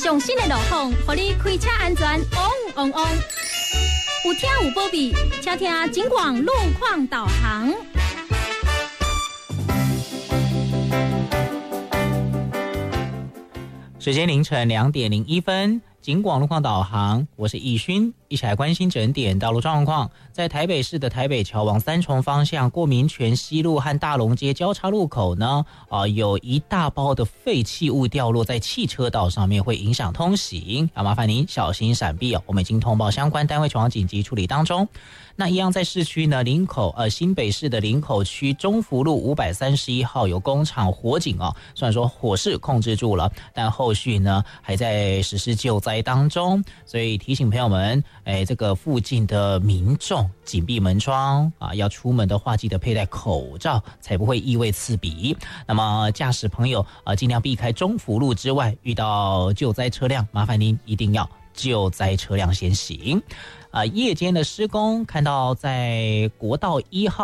上新的路况，让你开车安全旺旺旺。有听有保庇，请听警广路况导航。 时间凌晨2点01分，警广路况导航，我是易勋，一起来关心整点道路状况。在台北市的台北桥往三重方向过民权西路和大龙街交叉路口呢，有一大包的废弃物掉落在汽车道上面，会影响通行，麻烦您小心闪避哦。我们已经通报相关单位前往紧急处理当中。那一样在市区呢，新北市的林口区中福路531号有工厂火警哦，虽然说火势控制住了，但后续呢还在实施救灾当中，所以提醒朋友们，这个附近的民众紧闭门窗啊，要出门的话记得佩戴口罩，才不会异味刺鼻。那么驾驶朋友尽量避开中福路之外，遇到救灾车辆，麻烦您一定要救灾车辆先行。夜间的施工，看到在国道1号